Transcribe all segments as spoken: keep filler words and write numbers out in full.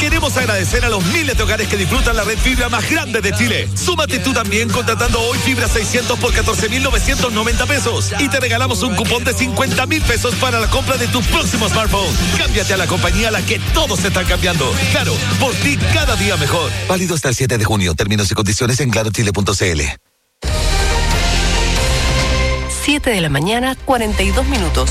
queremos agradecer a los miles de hogares que disfrutan la red fibra más grande de Chile. Súmate tú también contratando hoy fibra seiscientos por catorce mil novecientos noventa pesos y te regalamos un cupón de cincuenta mil pesos para la compra de tu próximo smartphone. Cámbiate a la compañía a la que todos se están cambiando. Claro, por ti cada día mejor. Válido hasta el siete de junio. Términos y condiciones en claro chile punto c l. siete de la mañana, cuarenta y dos minutos.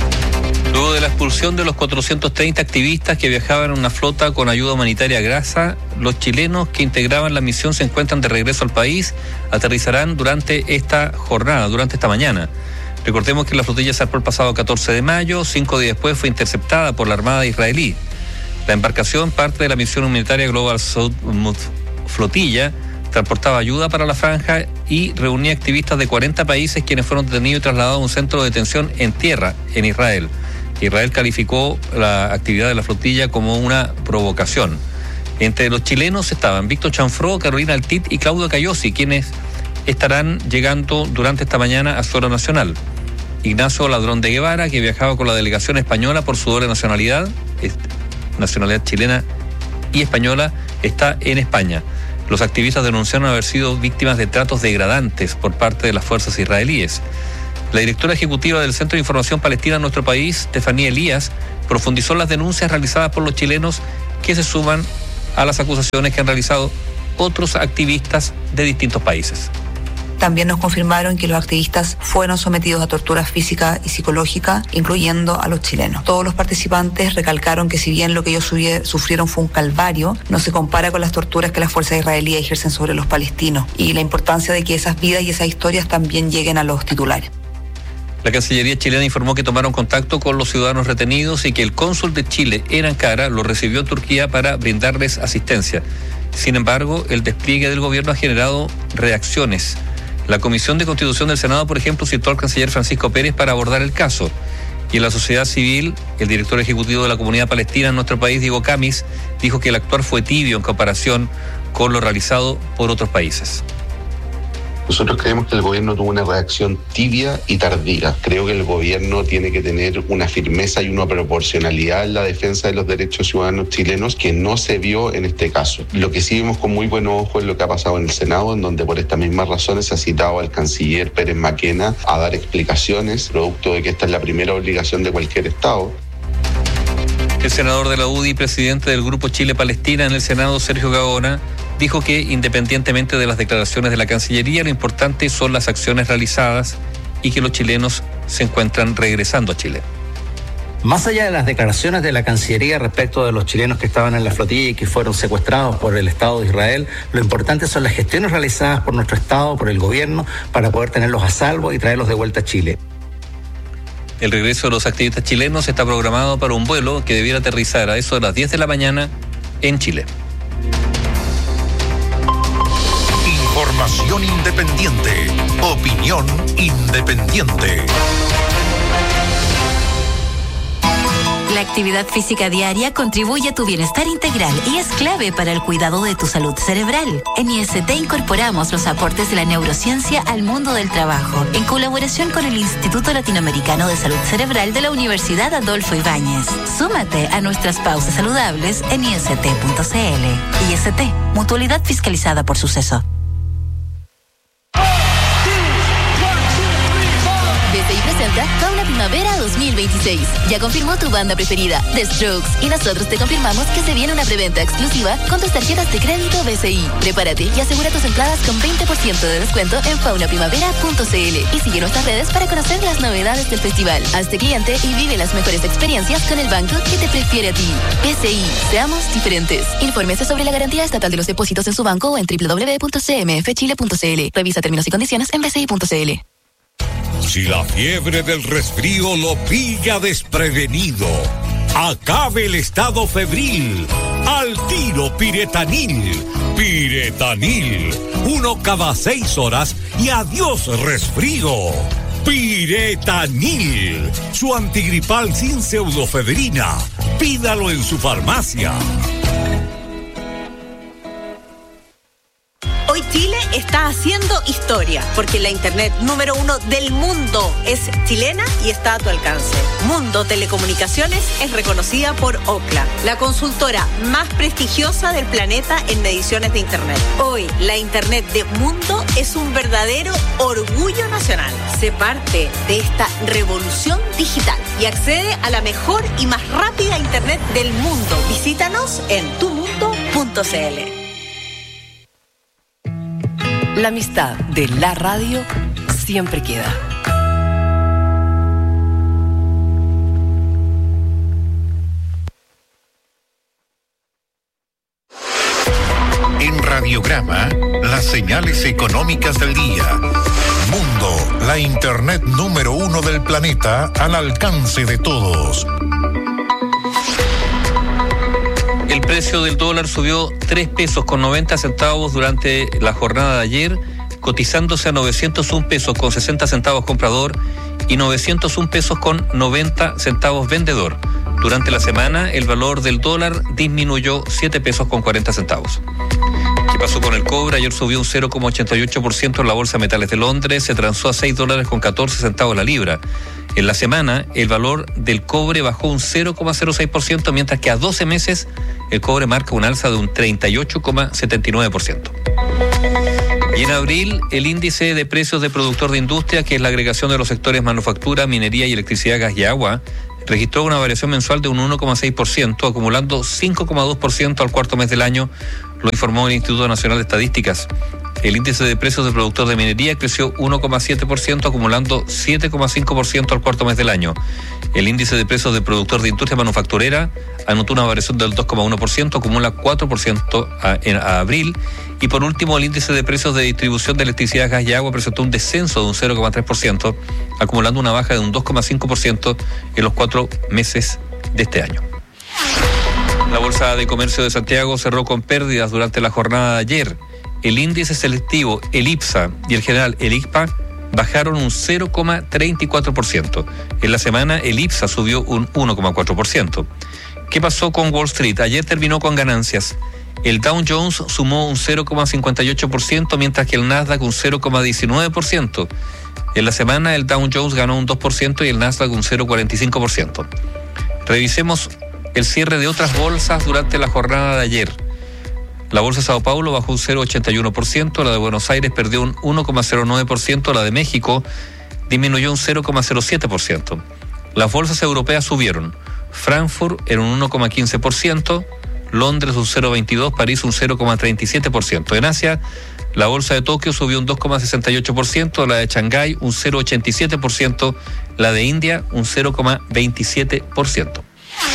Luego de la expulsión de los cuatrocientos treinta activistas que viajaban en una flota con ayuda humanitaria grasa, los chilenos que integraban la misión se encuentran de regreso al país, aterrizarán durante esta jornada, durante esta mañana. Recordemos que la flotilla zarpó el pasado catorce de mayo, cinco días después fue interceptada por la Armada israelí. La embarcación, parte de la misión humanitaria Global South Flotilla, transportaba ayuda para la franja y reunía activistas de cuarenta países quienes fueron detenidos y trasladados a un centro de detención en tierra, en Israel. Israel calificó la actividad de la flotilla como una provocación. Entre los chilenos estaban Víctor Chanfró, Carolina Altit y Claudio Cayosi, quienes estarán llegando durante esta mañana a suelo nacional. Ignacio Ladrón de Guevara, que viajaba con la delegación española por su doble nacionalidad, nacionalidad chilena y española, está en España. Los activistas denunciaron haber sido víctimas de tratos degradantes por parte de las fuerzas israelíes. La directora ejecutiva del Centro de Información Palestina en nuestro país, Estefanía Elías, profundizó en las denuncias realizadas por los chilenos que se suman a las acusaciones que han realizado otros activistas de distintos países. También nos confirmaron que los activistas fueron sometidos a torturas físicas y psicológicas, incluyendo a los chilenos. Todos los participantes recalcaron que si bien lo que ellos sufrieron fue un calvario, no se compara con las torturas que las fuerzas israelíes ejercen sobre los palestinos y la importancia de que esas vidas y esas historias también lleguen a los titulares. La Cancillería chilena informó que tomaron contacto con los ciudadanos retenidos y que el cónsul de Chile en Ankara los recibió en Turquía para brindarles asistencia. Sin embargo, el despliegue del gobierno ha generado reacciones. La Comisión de Constitución del Senado, por ejemplo, citó al canciller Francisco Pérez para abordar el caso. Y en la sociedad civil, el director ejecutivo de la comunidad palestina en nuestro país, Diego Camis, dijo que el actuar fue tibio en comparación con lo realizado por otros países. Nosotros creemos que el gobierno tuvo una reacción tibia y tardía. Creo que el gobierno tiene que tener una firmeza y una proporcionalidad en la defensa de los derechos ciudadanos chilenos que no se vio en este caso. Lo que sí vimos con muy buenos ojos es lo que ha pasado en el Senado, en donde por estas mismas razones se ha citado al canciller Pérez Maquena a dar explicaciones, producto de que esta es la primera obligación de cualquier Estado. El senador de la U D I y presidente del Grupo Chile-Palestina en el Senado, Sergio Gaona, dijo que independientemente de las declaraciones de la Cancillería, lo importante son las acciones realizadas y que los chilenos se encuentran regresando a Chile. Más allá de las declaraciones de la Cancillería respecto de los chilenos que estaban en la flotilla y que fueron secuestrados por el Estado de Israel, lo importante son las gestiones realizadas por nuestro Estado, por el gobierno, para poder tenerlos a salvo y traerlos de vuelta a Chile. El regreso de los activistas chilenos está programado para un vuelo que debiera aterrizar a eso de las diez de la mañana en Chile. Información independiente. Opinión independiente. La actividad física diaria contribuye a tu bienestar integral y es clave para el cuidado de tu salud cerebral. En I S T incorporamos los aportes de la neurociencia al mundo del trabajo, en colaboración con el Instituto Latinoamericano de Salud Cerebral de la Universidad Adolfo Ibáñez. Súmate a nuestras pausas saludables en i s t punto c l. I S T, mutualidad fiscalizada por Suceso. Presenta Fauna Primavera dos mil veintiséis. Ya confirmó tu banda preferida, The Strokes, y nosotros te confirmamos que se viene una preventa exclusiva con tus tarjetas de crédito B C I. Prepárate y asegura tus entradas con veinte por ciento de descuento en fauna primavera punto c l y sigue nuestras redes para conocer las novedades del festival. Hazte cliente y vive las mejores experiencias con el banco que te prefiere a ti. B C I, seamos diferentes. Infórmese sobre la garantía estatal de los depósitos en su banco o en doble u doble u doble u punto c m f chile punto c l. Revisa términos y condiciones en b c i punto c l. Si la fiebre del resfrío lo pilla desprevenido, acabe el estado febril. Al tiro Piretanil. Piretanil. Uno cada seis horas y adiós resfrío. Piretanil. Su antigripal sin pseudofebrina. Pídalo en su farmacia. Hoy Chile está haciendo historia, porque la internet número uno del mundo es chilena y está a tu alcance. Mundo Telecomunicaciones es reconocida por Ookla, la consultora más prestigiosa del planeta en mediciones de internet. Hoy, la internet de Mundo es un verdadero orgullo nacional. Sé parte de esta revolución digital y accede a la mejor y más rápida internet del mundo. Visítanos en tu mundo punto c l. La amistad de la radio siempre queda. En Radiograma, las señales económicas del día. Mundo, la internet número uno del planeta al alcance de todos. El precio del dólar subió tres pesos con noventa centavos durante la jornada de ayer, cotizándose a novecientos un pesos con sesenta centavos comprador y novecientos un pesos con noventa centavos vendedor. Durante la semana, el valor del dólar disminuyó siete pesos con cuarenta centavos. ¿Qué pasó con el cobre? Ayer subió un cero coma ochenta y ocho por ciento en la Bolsa de Metales de Londres, se transó a seis dólares con catorce centavos la libra. En la semana, el valor del cobre bajó un cero coma cero seis por ciento, mientras que a doce meses el cobre marca un alza de un treinta y ocho coma setenta y nueve por ciento. Y en abril, el índice de precios de productor de industria, que es la agregación de los sectores manufactura, minería y electricidad, gas y agua, registró una variación mensual de un uno coma seis por ciento, acumulando cinco coma dos por ciento al cuarto mes del año, lo informó el Instituto Nacional de Estadísticas. El índice de precios de productor de minería creció uno coma siete por ciento, acumulando siete coma cinco por ciento al cuarto mes del año. El índice de precios de productor de industria manufacturera anotó una variación del dos coma uno por ciento, acumula cuatro por ciento a, en, a abril. Y por último, el índice de precios de distribución de electricidad, gas y agua presentó un descenso de un cero coma tres por ciento, acumulando una baja de un dos coma cinco por ciento en los cuatro meses de este año. La Bolsa de Comercio de Santiago cerró con pérdidas durante la jornada de ayer. El índice selectivo, el IPSA, y el general, el I C P A, bajaron un cero coma treinta y cuatro por ciento. En la semana, el IPSA subió un uno coma cuatro por ciento. ¿Qué pasó con Wall Street? Ayer terminó con ganancias. El Dow Jones sumó un cero coma cincuenta y ocho por ciento, mientras que el Nasdaq un cero coma diecinueve por ciento. En la semana, el Dow Jones ganó un dos por ciento y el Nasdaq un cero coma cuarenta y cinco por ciento. Revisemos el cierre de otras bolsas durante la jornada de ayer. La Bolsa de Sao Paulo bajó un cero coma ochenta y uno por ciento, la de Buenos Aires perdió un uno coma cero nueve por ciento, la de México disminuyó un cero coma cero siete por ciento. Las bolsas europeas subieron. Frankfurt en un uno coma quince por ciento, Londres un cero coma veintidós por ciento, París un cero coma treinta y siete por ciento. En Asia, la bolsa de Tokio subió un dos coma sesenta y ocho por ciento, la de Shanghái un cero coma ochenta y siete por ciento, la de India un cero coma veintisiete por ciento.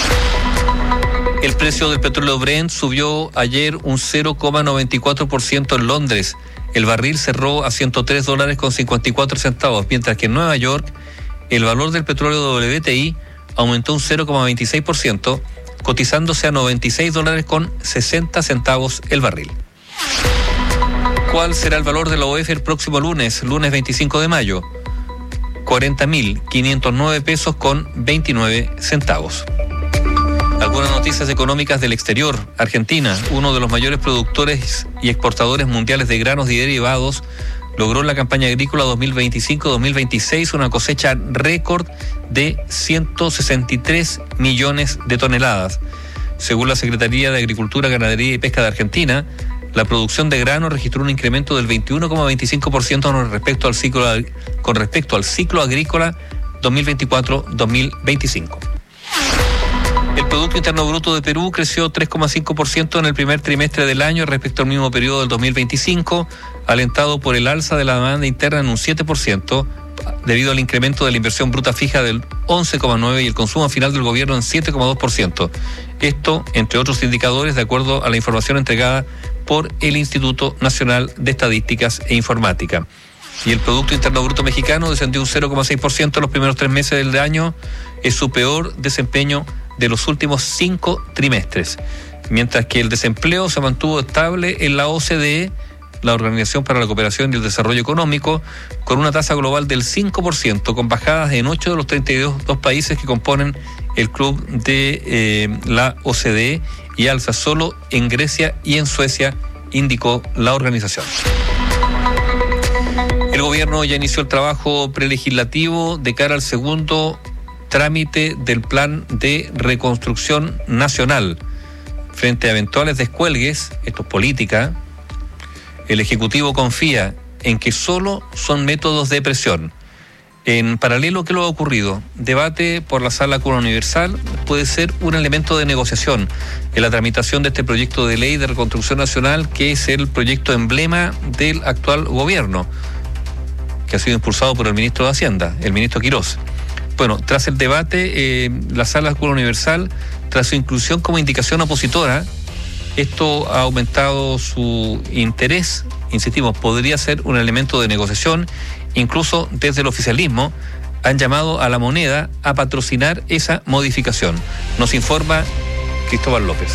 El precio del petróleo Brent subió ayer un cero coma noventa y cuatro por ciento en Londres. El barril cerró a ciento tres dólares con cincuenta y cuatro centavos, mientras que en Nueva York el valor del petróleo W T I aumentó un cero coma veintiséis por ciento, cotizándose a noventa y seis dólares con sesenta centavos el barril. ¿Cuál será el valor de la O E F el próximo lunes, lunes veinticinco de mayo? cuarenta mil quinientos nueve pesos con veintinueve centavos. Algunas noticias económicas del exterior. Argentina, uno de los mayores productores y exportadores mundiales de granos y derivados, logró en la campaña agrícola dos mil veinticinco dos mil veintiséis una cosecha récord de ciento sesenta y tres millones de toneladas. Según la Secretaría de Agricultura, Ganadería y Pesca de Argentina, la producción de grano registró un incremento del veintiuno coma veinticinco por ciento con respecto al ciclo, con respecto al ciclo agrícola dos mil veinticuatro dos mil veinticinco. El Producto Interno Bruto de Perú creció tres coma cinco por ciento en el primer trimestre del año respecto al mismo periodo del dos mil veinticinco, alentado por el alza de la demanda interna en un siete por ciento, debido al incremento de la inversión bruta fija del once coma nueve por ciento y el consumo final del gobierno en siete coma dos por ciento. Esto, entre otros indicadores, de acuerdo a la información entregada por el Instituto Nacional de Estadísticas e Informática. Y el Producto Interno Bruto mexicano descendió un cero coma seis por ciento en los primeros tres meses del año, es su peor desempeño de los últimos cinco trimestres, mientras que el desempleo se mantuvo estable en la O C D E, la Organización para la Cooperación y el Desarrollo Económico, con una tasa global del cinco por ciento, con bajadas en ocho de los treinta y dos países que componen el club de eh, la O C D E y alza solo en Grecia y en Suecia, indicó la organización. El gobierno ya inició el trabajo prelegislativo de cara al segundo trámite del plan de reconstrucción nacional. Frente a eventuales descuelgues, esto es política, el Ejecutivo confía en que solo son métodos de presión. En paralelo, ¿qué lo ha ocurrido? Debate por la Sala Cuna Universal puede ser un elemento de negociación en la tramitación de este proyecto de ley de reconstrucción nacional, que es el proyecto emblema del actual gobierno, que ha sido impulsado por el ministro de Hacienda, el ministro Quirós. Bueno, tras el debate, eh, la Sala Cuna Universal, tras su inclusión como indicación opositora, esto ha aumentado su interés. Insistimos, podría ser un elemento de negociación. Incluso desde el oficialismo han llamado a la moneda a patrocinar esa modificación. Nos informa Cristóbal López.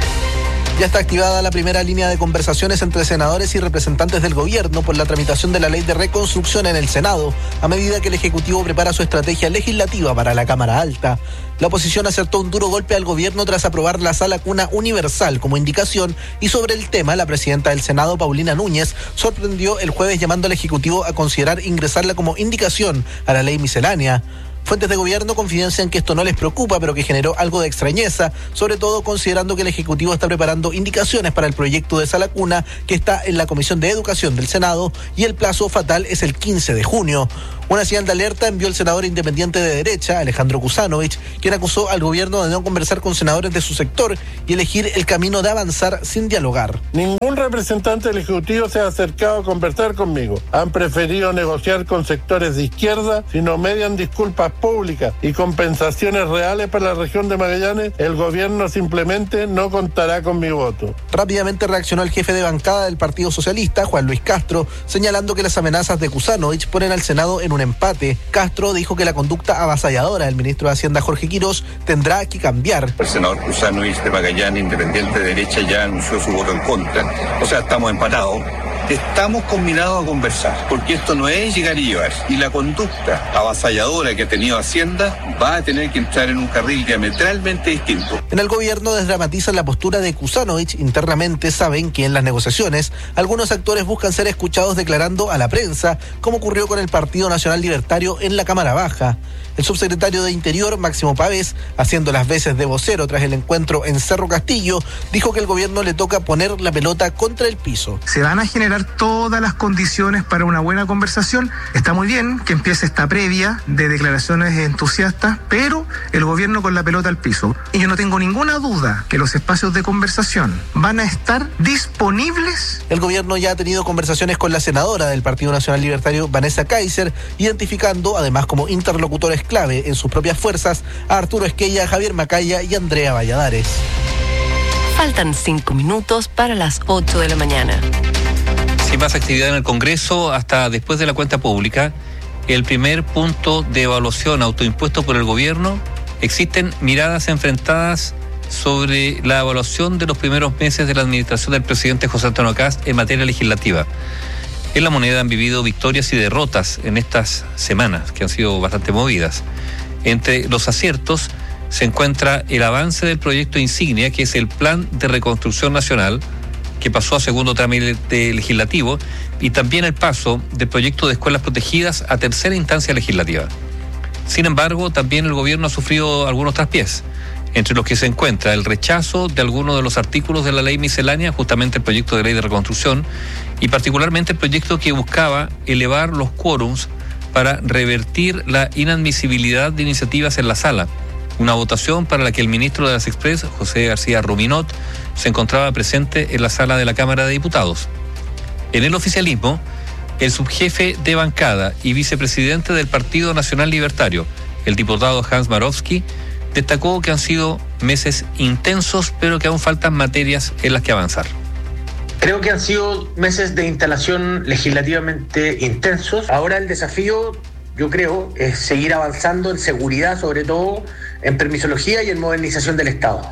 Ya está activada la primera línea de conversaciones entre senadores y representantes del gobierno por la tramitación de la ley de reconstrucción en el Senado, a medida que el Ejecutivo prepara su estrategia legislativa para la Cámara Alta. La oposición acertó un duro golpe al gobierno tras aprobar la Sala Cuna Universal como indicación, y sobre el tema, la presidenta del Senado, Paulina Núñez, sorprendió el jueves llamando al Ejecutivo a considerar ingresarla como indicación a la ley miscelánea. Fuentes de gobierno confidencian que esto no les preocupa, pero que generó algo de extrañeza, sobre todo considerando que el Ejecutivo está preparando indicaciones para el proyecto de Sala Cuna, que está en la Comisión de Educación del Senado, y el plazo fatal es el quince de junio. Una señal de alerta envió el senador independiente de derecha, Alejandro Kuzanovich, quien acusó al gobierno de no conversar con senadores de su sector y elegir el camino de avanzar sin dialogar. Ningún representante del Ejecutivo se ha acercado a conversar conmigo. Han preferido negociar con sectores de izquierda. Si no median disculpas públicas y compensaciones reales para la región de Magallanes, el gobierno simplemente no contará con mi voto. Rápidamente reaccionó el jefe de bancada del Partido Socialista, Juan Luis Castro, señalando que las amenazas de Kuzanovich ponen al Senado en un empate. Castro dijo que la conducta avasalladora del ministro de Hacienda, Jorge Quirós, tendrá que cambiar. El senador Kuzanovich de Magallanes, independiente de derecha, ya anunció su voto en contra. O sea, estamos empatados. Estamos combinados a conversar, porque esto no es llegar y llevar. Y la conducta avasalladora que ha tenido Hacienda va a tener que entrar en un carril diametralmente distinto. En el gobierno desdramatizan la postura de Kuzanovich. Internamente saben que en las negociaciones algunos actores buscan ser escuchados declarando a la prensa, como ocurrió con el Partido Nacional Libertario en la Cámara Baja. El subsecretario de Interior, Máximo Pavés, haciendo las veces de vocero tras el encuentro en Cerro Castillo, dijo que al gobierno le toca poner la pelota contra el piso. Se van a generar todas las condiciones para una buena conversación. Está muy bien que empiece esta previa de declaraciones entusiastas, pero el gobierno con la pelota al piso. Y yo no tengo ninguna duda que los espacios de conversación van a estar disponibles. El gobierno ya ha tenido conversaciones con la senadora del Partido Nacional Libertario, Vanessa Kaiser, identificando además como interlocutores clave en sus propias fuerzas a Arturo Esquella, Javier Macaya y Andrea Valladares. Faltan cinco minutos para las ocho de la mañana. Sin más actividad en el Congreso hasta después de la cuenta pública, el primer punto de evaluación autoimpuesto por el gobierno, existen miradas enfrentadas sobre la evaluación de los primeros meses de la administración del presidente José Antonio Kast en materia legislativa. En La Moneda han vivido victorias y derrotas en estas semanas, que han sido bastante movidas. Entre los aciertos se encuentra el avance del proyecto insignia, que es el Plan de Reconstrucción Nacional, que pasó a segundo trámite legislativo, y también el paso del proyecto de escuelas protegidas a tercera instancia legislativa. Sin embargo, también el gobierno ha sufrido algunos traspiés, entre los que se encuentra el rechazo de algunos de los artículos de la ley miscelánea, justamente el proyecto de ley de reconstrucción, y particularmente el proyecto que buscaba elevar los quórums para revertir la inadmisibilidad de iniciativas en la sala. Una votación para la que el ministro de las Express, José García Ruminot, se encontraba presente en la sala de la Cámara de Diputados. En el oficialismo, el subjefe de bancada y vicepresidente del Partido Nacional Libertario, el diputado Hans Marowski, destacó que han sido meses intensos, pero que aún faltan materias en las que avanzar. Creo que han sido meses de instalación legislativamente intensos. Ahora el desafío, yo creo, es seguir avanzando en seguridad, sobre todo en permisología y en modernización del Estado.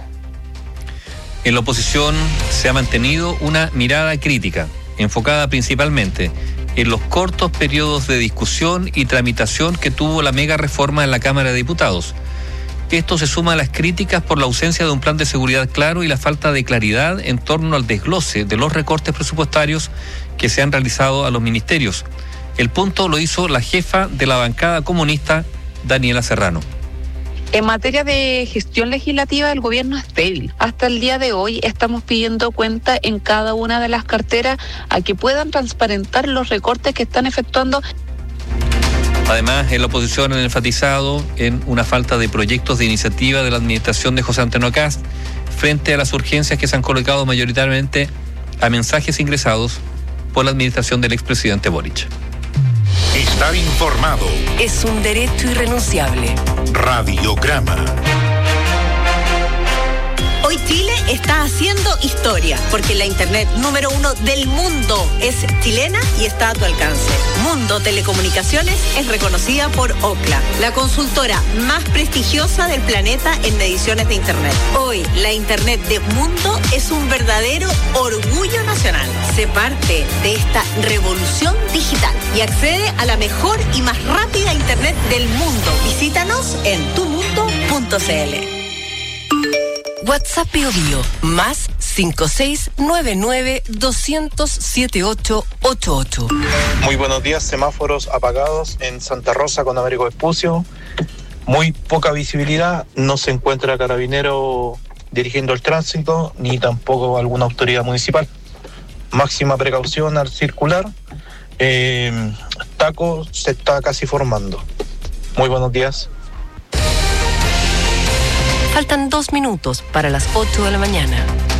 En la oposición se ha mantenido una mirada crítica, enfocada principalmente en los cortos periodos de discusión y tramitación que tuvo la mega reforma en la Cámara de Diputados. Esto se suma a las críticas por la ausencia de un plan de seguridad claro y la falta de claridad en torno al desglose de los recortes presupuestarios que se han realizado a los ministerios. El punto lo hizo la jefa de la bancada comunista, Daniela Serrano. En materia de gestión legislativa, el gobierno es débil. Hasta el día de hoy estamos pidiendo cuenta en cada una de las carteras a que puedan transparentar los recortes que están efectuando. Además, en la oposición han enfatizado en una falta de proyectos de iniciativa de la administración de José Antonio Kast frente a las urgencias que se han colocado mayoritariamente a mensajes ingresados por la administración del expresidente Boric. Estar informado es un derecho irrenunciable. Radiograma. Hoy Chile está haciendo historia, porque la internet número uno del mundo es chilena y está a tu alcance. Mundo Telecomunicaciones es reconocida por Ookla, la consultora más prestigiosa del planeta en mediciones de internet. Hoy, la internet de Mundo es un verdadero orgullo nacional. Sé parte de esta revolución digital y accede a la mejor y más rápida internet del mundo. Visítanos en tu mundo punto c l. WhatsApp Bio Bio, más cinco seis nueve nueve dos cero cero siete ocho ocho ocho. Muy buenos días, semáforos apagados en Santa Rosa con Américo Vespucio. Muy poca visibilidad, no se encuentra carabinero dirigiendo el tránsito, ni tampoco alguna autoridad municipal. Máxima precaución al circular. Eh, taco se está casi formando. Muy buenos días. Faltan dos minutos para las ocho de la mañana.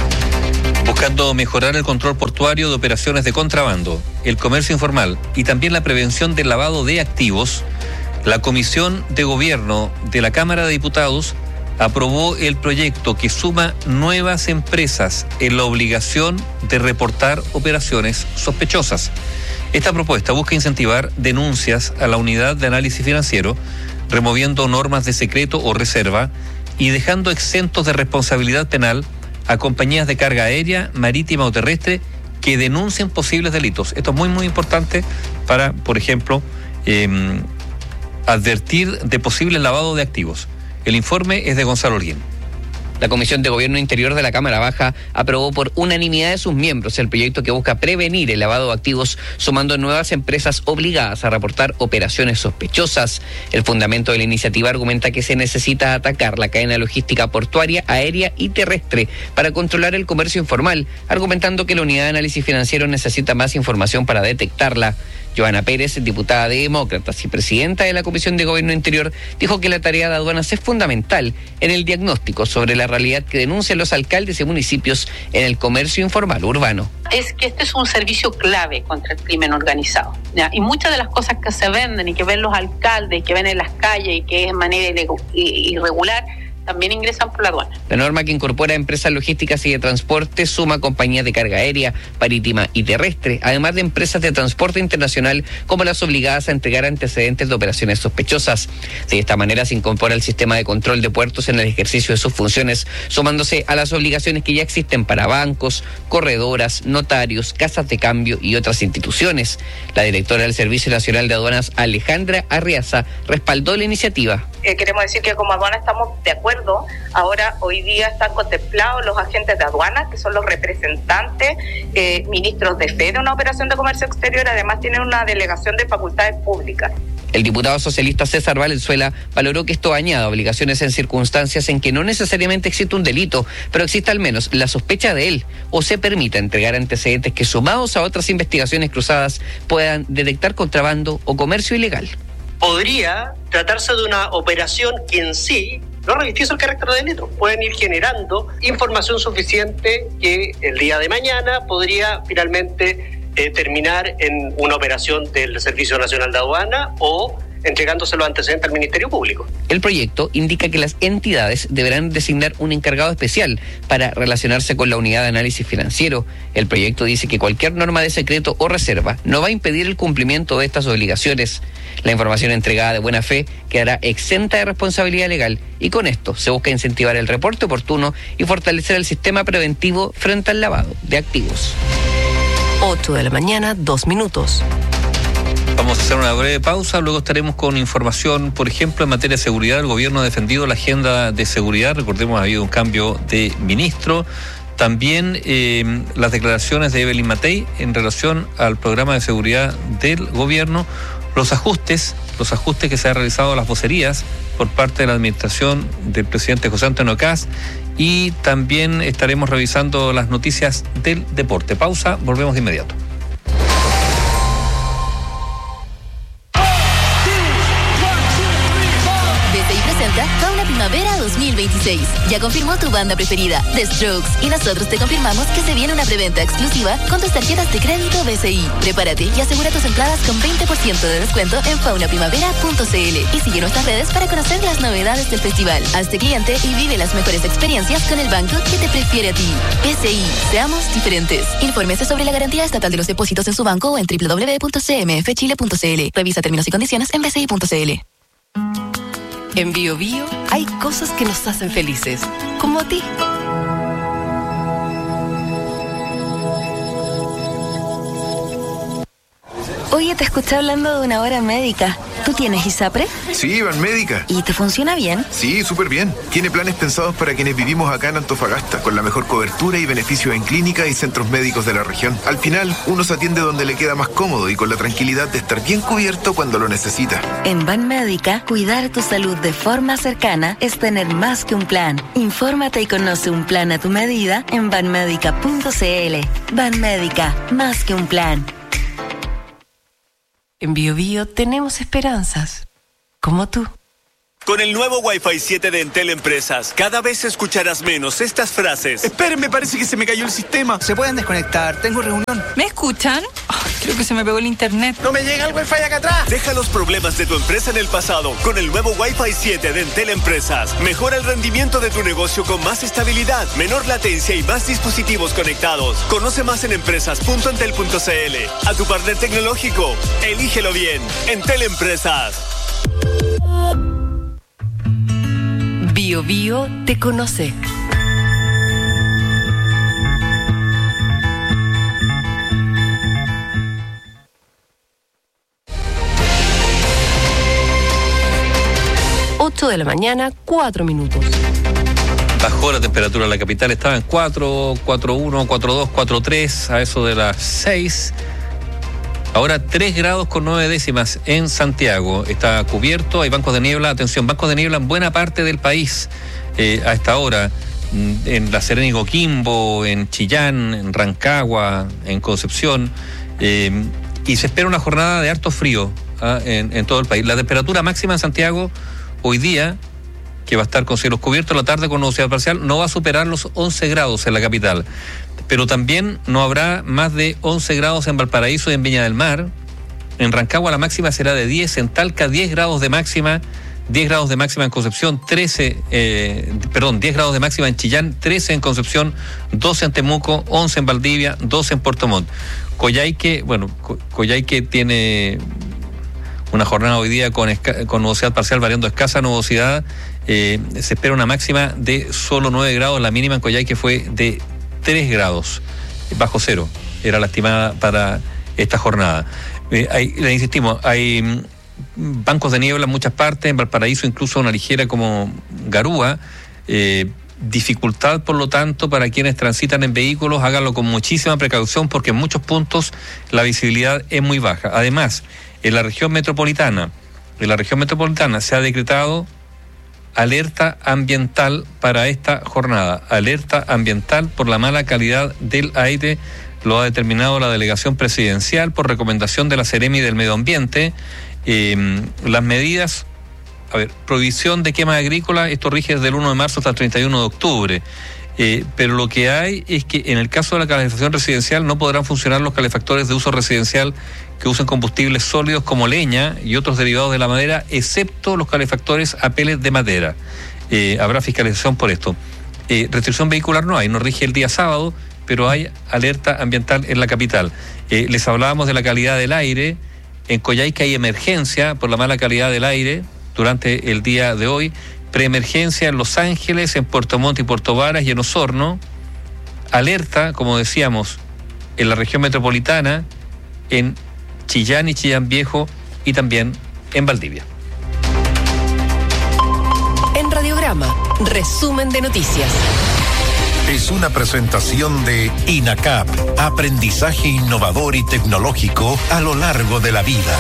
Buscando mejorar el control portuario de operaciones de contrabando, el comercio informal y también la prevención del lavado de activos, la Comisión de Gobierno de la Cámara de Diputados aprobó el proyecto que suma nuevas empresas en la obligación de reportar operaciones sospechosas. Esta propuesta busca incentivar denuncias a la unidad de análisis financiero, removiendo normas de secreto o reserva y dejando exentos de responsabilidad penal a compañías de carga aérea, marítima o terrestre que denuncien posibles delitos. Esto es muy, muy importante para, por ejemplo, eh, advertir de posibles lavado de activos. El informe es de Gonzalo Olguín. La Comisión de Gobierno Interior de la Cámara Baja aprobó por unanimidad de sus miembros el proyecto que busca prevenir el lavado de activos, sumando nuevas empresas obligadas a reportar operaciones sospechosas. El fundamento de la iniciativa argumenta que se necesita atacar la cadena logística portuaria, aérea y terrestre para controlar el comercio informal, argumentando que la unidad de análisis financiero necesita más información para detectarla. Joana Pérez, diputada de Demócratas y presidenta de la Comisión de Gobierno Interior, dijo que la tarea de aduanas es fundamental en el diagnóstico sobre la realidad que denuncian los alcaldes y municipios en el comercio informal urbano. Es que este es un servicio clave contra el crimen organizado, ¿ya? Y muchas de las cosas que se venden y que ven los alcaldes y que ven en las calles y que es de manera irregular, también ingresan por la aduana. La norma que incorpora empresas logísticas y de transporte suma compañías de carga aérea, marítima y terrestre, además de empresas de transporte internacional como las obligadas a entregar antecedentes de operaciones sospechosas. De esta manera se incorpora el sistema de control de puertos en el ejercicio de sus funciones, sumándose a las obligaciones que ya existen para bancos, corredoras, notarios, casas de cambio y otras instituciones. La directora del Servicio Nacional de Aduanas, Alejandra Arriaza, respaldó la iniciativa. Eh, queremos decir que como aduana estamos de acuerdo. Ahora, hoy día están contemplados los agentes de aduana, que son los representantes, eh, ministros de fe de una operación de comercio exterior, además tienen una delegación de facultades públicas. El diputado socialista César Valenzuela valoró que esto añada obligaciones en circunstancias en que no necesariamente existe un delito, pero existe al menos la sospecha de él, o se permita entregar antecedentes que, sumados a otras investigaciones cruzadas, puedan detectar contrabando o comercio ilegal. Podría tratarse de una operación que en sí no revistiese el carácter de delito. Pueden ir generando información suficiente que el día de mañana podría finalmente eh, terminar en una operación del Servicio Nacional de Aduana o entregándose los antecedentes al Ministerio Público. El proyecto indica que las entidades deberán designar un encargado especial para relacionarse con la unidad de análisis financiero. El proyecto dice que cualquier norma de secreto o reserva no va a impedir el cumplimiento de estas obligaciones. La información entregada de buena fe quedará exenta de responsabilidad legal y con esto se busca incentivar el reporte oportuno y fortalecer el sistema preventivo frente al lavado de activos. ocho de la mañana, dos minutos. Vamos a hacer una breve pausa, luego estaremos con información, por ejemplo, en materia de seguridad. El gobierno ha defendido la agenda de seguridad, recordemos, ha habido un cambio de ministro. También eh, las declaraciones de Evelyn Matei en relación al programa de seguridad del gobierno, los ajustes, los ajustes que se han realizado a las vocerías por parte de la administración del presidente José Antonio Kast, y también estaremos revisando las noticias del deporte. Pausa, volvemos de inmediato. Fauna Primavera dos mil veintiséis. Ya confirmó tu banda preferida, The Strokes, y nosotros te confirmamos que se viene una preventa exclusiva con tus tarjetas de crédito B C I. Prepárate y asegura tus entradas con veinte por ciento de descuento en fauna primavera punto c l y sigue nuestras redes para conocer las novedades del festival. Hazte cliente y vive las mejores experiencias con el banco que te prefiere a ti. B C I, seamos diferentes. Infórmese sobre la garantía estatal de los depósitos en su banco o en doble u doble u doble u punto c m f chile punto c l. Revisa términos y condiciones en b c i punto c l. En Bio Bio hay cosas que nos hacen felices, como a ti. Oye, te escuché hablando de una hora médica. ¿Tú tienes ISAPRE? Sí, Banmédica. ¿Y te funciona bien? Sí, súper bien. Tiene planes pensados para quienes vivimos acá en Antofagasta, con la mejor cobertura y beneficios en clínica y centros médicos de la región. Al final, uno se atiende donde le queda más cómodo y con la tranquilidad de estar bien cubierto cuando lo necesita. En Banmédica, cuidar tu salud de forma cercana es tener más que un plan. Infórmate y conoce un plan a tu medida en banmédica punto c l. Banmédica, más que un plan. En Bio Bio tenemos esperanzas, como tú. Con el nuevo Wi-Fi siete de Entel Empresas, cada vez escucharás menos estas frases. Esperen, me parece que se me cayó el sistema. Se pueden desconectar, tengo reunión. ¿Me escuchan? Oh, creo que se me pegó el internet. ¡No me llega el Wi-Fi acá atrás! Deja los problemas de tu empresa en el pasado con el nuevo Wi-Fi siete de Entel Empresas. Mejora el rendimiento de tu negocio con más estabilidad, menor latencia y más dispositivos conectados. Conoce más en empresas punto entel punto c l. A tu partner tecnológico, elígelo bien. Entel Empresas. Bio Bio te conoce. ocho de la mañana, cuatro minutos. Bajó la temperatura en la capital, estaba en cuatro, cuatro uno, cuatro dos, cuatro tres, a eso de las seis. Ahora tres grados con nueve décimas en Santiago. Está cubierto, hay bancos de niebla. Atención, bancos de niebla en buena parte del país eh, a esta hora. En La Serena y Coquimbo, en Chillán, en Rancagua, en Concepción. Eh, y se espera una jornada de harto frío ¿ah? en, en todo el país. La temperatura máxima en Santiago hoy día, que va a estar con cielos cubiertos, la tarde con nubosidad parcial, no va a superar los once grados en la capital. Pero también no habrá más de once grados en Valparaíso y en Viña del Mar. En Rancagua la máxima será de diez, en Talca diez grados de máxima, diez grados de máxima en Concepción, trece, eh, perdón, diez grados de máxima en Chillán, trece en Concepción, doce en Temuco, once en Valdivia, doce en Puerto Montt. Coyhaique, bueno, Coyhaique tiene una jornada hoy día con, esca- con nubosidad parcial variando escasa nubosidad. Eh, se espera una máxima de solo nueve grados, la mínima en Coyhaique fue de tres grados, bajo cero, era la estimada para esta jornada. Eh, hay, le insistimos, hay mm, bancos de niebla en muchas partes, en Valparaíso incluso una ligera como garúa, eh, dificultad por lo tanto para quienes transitan en vehículos, háganlo con muchísima precaución porque en muchos puntos la visibilidad es muy baja. Además, en la región metropolitana, en la región metropolitana se ha decretado alerta ambiental para esta jornada, alerta ambiental por la mala calidad del aire, lo ha determinado la delegación presidencial por recomendación de la Seremi del Medio Ambiente. Eh, las medidas, a ver, prohibición de quema agrícola, esto rige desde el uno de marzo hasta el treinta y uno de octubre. Eh, pero lo que hay es que en el caso de la calefacción residencial no podrán funcionar los calefactores de uso residencial que usen combustibles sólidos como leña y otros derivados de la madera, excepto los calefactores a pellets de madera. Eh, habrá fiscalización por esto. Eh, restricción vehicular no hay, no rige el día sábado, pero hay alerta ambiental en la capital. Eh, les hablábamos de la calidad del aire. En Coyhaique hay emergencia por la mala calidad del aire durante el día de hoy. Preemergencia en Los Ángeles, en Puerto Montt y Puerto Varas y en Osorno. Alerta, como decíamos, en la región metropolitana, en Chillán y Chillán Viejo y también en Valdivia. En Radiograma, resumen de noticias. es una presentación de INACAP, aprendizaje innovador y tecnológico a lo largo de la vida.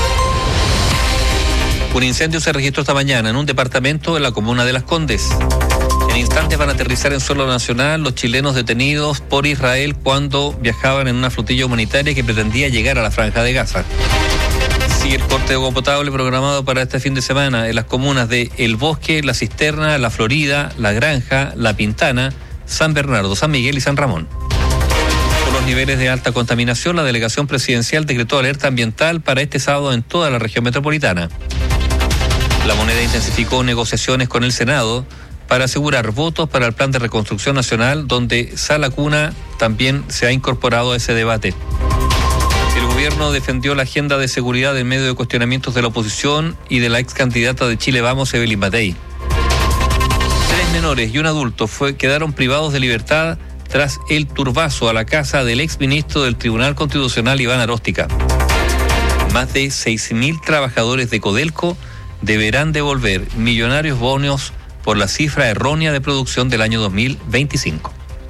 Un incendio se registró esta mañana en un departamento de la comuna de Las Condes. En instantes van a aterrizar en suelo nacional los chilenos detenidos por Israel cuando viajaban en una flotilla humanitaria que pretendía llegar a la Franja de Gaza. Sigue el corte de agua potable programado para este fin de semana en las comunas de El Bosque, La Cisterna, La Florida, La Granja, La Pintana, San Bernardo, San Miguel y San Ramón. Por los niveles de alta contaminación, la delegación presidencial decretó alerta ambiental para este sábado en toda la región metropolitana. La Moneda intensificó negociaciones con el Senado para asegurar votos para el Plan de Reconstrucción Nacional, donde Sala Cuna también se ha incorporado a ese debate. El gobierno defendió la agenda de seguridad en medio de cuestionamientos de la oposición y de la ex candidata de Chile Vamos, Evelyn Matei. Tres menores y un adulto fue, quedaron privados de libertad tras el turbazo a la casa del ex ministro del Tribunal Constitucional, Iván Aróstica. Más de seis mil trabajadores de Codelco deberán devolver millonarios bonos por la cifra errónea de producción del año dos mil veinticinco.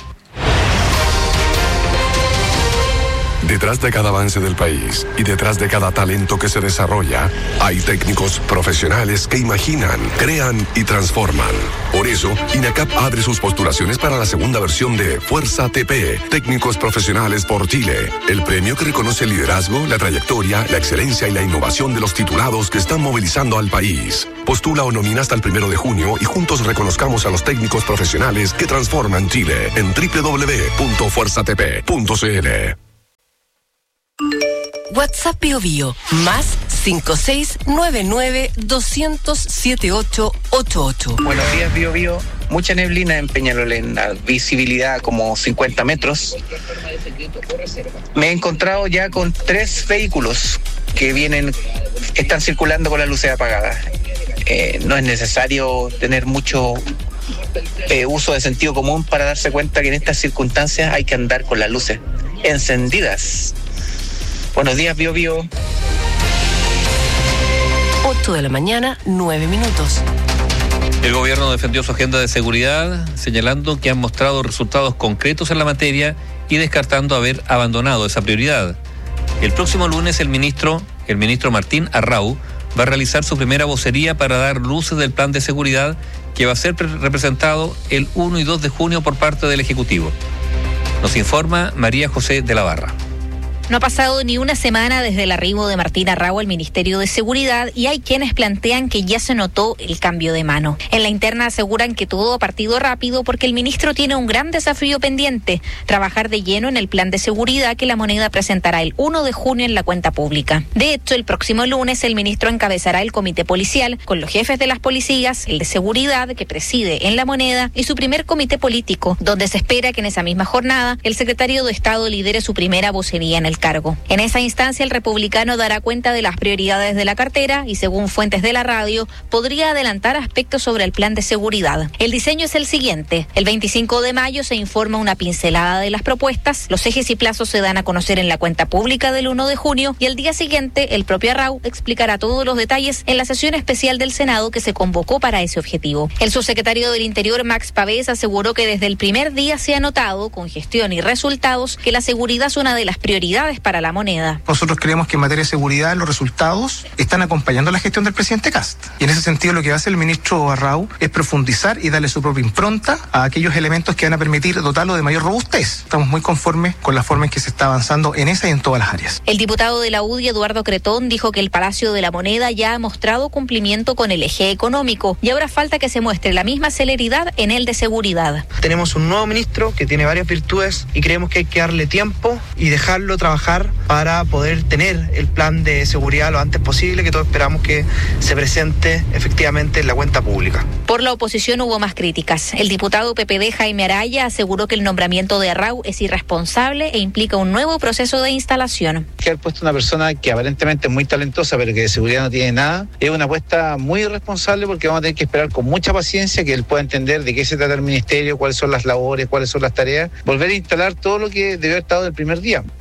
Detrás de cada avance del país y detrás de cada talento que se desarrolla, hay técnicos profesionales que imaginan, crean y transforman. Por eso, INACAP abre sus postulaciones para la segunda versión de Fuerza T P, Técnicos Profesionales por Chile, el premio que reconoce el liderazgo, la trayectoria, la excelencia y la innovación de los titulados que están movilizando al país. Postula o nomina hasta el primero de junio y juntos reconozcamos a los técnicos profesionales que transforman Chile en doble u doble u doble u punto fuerza t p punto c l. WhatsApp Bio Bio, más cinco seis nueve nueve dos cero cero siete ocho ocho ocho. Buenos días, Bio Bio. Mucha neblina en Peñalolén, visibilidad como cincuenta metros. Me he encontrado ya con tres vehículos que vienen, están circulando con las luces apagadas. Eh, no es necesario tener mucho eh, uso de sentido común para darse cuenta que en estas circunstancias hay que andar con las luces encendidas. Buenos días, Bio Bio. ocho de la mañana, nueve minutos. El gobierno defendió su agenda de seguridad, señalando que han mostrado resultados concretos en la materia y descartando haber abandonado esa prioridad. El próximo lunes el ministro, el ministro Martín Arrau, va a realizar su primera vocería para dar luces del plan de seguridad que va a ser representado el uno y dos de junio por parte del Ejecutivo. Nos informa María José de la Barra. No ha pasado ni una semana desde el arribo de Martín Arrau al Ministerio de Seguridad y hay quienes plantean que ya se notó el cambio de mano. En la interna aseguran que todo ha partido rápido porque el ministro tiene un gran desafío pendiente, trabajar de lleno en el plan de seguridad que la Moneda presentará el uno de junio en la cuenta pública. De hecho, el próximo lunes el ministro encabezará el comité policial con los jefes de las policías, el de seguridad que preside en la Moneda y su primer comité político, donde se espera que en esa misma jornada el secretario de Estado lidere su primera vocería en el cargo. En esa instancia, el republicano dará cuenta de las prioridades de la cartera y, según fuentes de la radio, podría adelantar aspectos sobre el plan de seguridad. El diseño es el siguiente. El veinticinco de mayo se informa una pincelada de las propuestas, los ejes y plazos se dan a conocer en la cuenta pública del uno de junio y el día siguiente el propio Arrau explicará todos los detalles en la sesión especial del Senado que se convocó para ese objetivo. El subsecretario del Interior, Max Pavés, aseguró que desde el primer día se ha notado, con gestión y resultados, que la seguridad es una de las prioridades para la Moneda. Nosotros creemos que en materia de seguridad los resultados están acompañando la gestión del presidente Kast. Y en ese sentido lo que va a hacer el ministro Arrau es profundizar y darle su propia impronta a aquellos elementos que van a permitir dotarlo de mayor robustez. Estamos muy conformes con la forma en que se está avanzando en esa y en todas las áreas. El diputado de la U D I, Eduardo Cretón, dijo que el Palacio de la Moneda ya ha mostrado cumplimiento con el eje económico y ahora falta que se muestre la misma celeridad en el de seguridad. Tenemos un nuevo ministro que tiene varias virtudes y creemos que hay que darle tiempo y dejarlo trabajar para poder tener el plan de seguridad lo antes posible, que todos esperamos que se presente efectivamente en la cuenta pública. Por la oposición hubo más críticas. El diputado P P D Jaime Araya aseguró que el nombramiento de Arrau es irresponsable e implica un nuevo proceso de instalación. Que haber puesto una persona que aparentemente es muy talentosa pero que de seguridad no tiene nada, es una apuesta muy irresponsable porque vamos a tener que esperar con mucha paciencia que él pueda entender de qué se trata el ministerio, cuáles son las labores, cuáles son las tareas, volver a instalar todo lo que debió haber estado del primer día. El plan